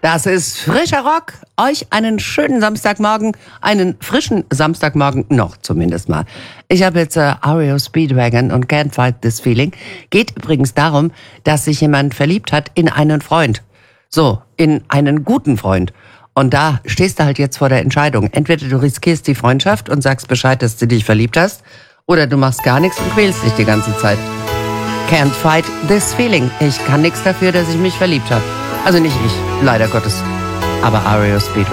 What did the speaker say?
Das ist frischer Rock. Euch einen schönen Samstagmorgen, einen frischen Samstagmorgen noch zumindest mal. Ich habe jetzt REO Speedwagon und Can't Fight This Feeling. Geht übrigens darum, dass sich jemand verliebt hat in einen Freund. So, in einen guten Freund. Und da stehst du halt jetzt vor der Entscheidung. Entweder du riskierst die Freundschaft und sagst Bescheid, dass du dich verliebt hast, oder du machst gar nichts und quälst dich die ganze Zeit. Can't Fight This Feeling. Ich kann nichts dafür, dass ich mich verliebt habe. Also nicht ich, leider Gottes. Aber REO Speedwagon.